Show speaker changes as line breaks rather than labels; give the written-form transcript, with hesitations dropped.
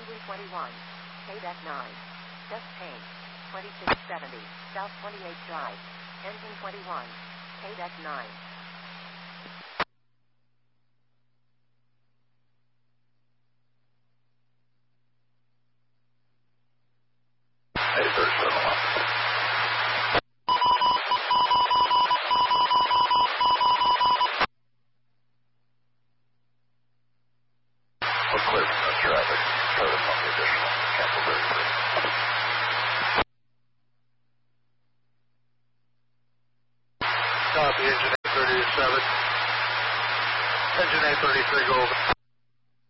Engine 21. KDEC 9. Just change. 2670. South 28 Drive. Engine 21. KDEC 9.
Clear from the traffic. Code on the additional. Cancel 33. Copy, engine A37. Engine A33, go over.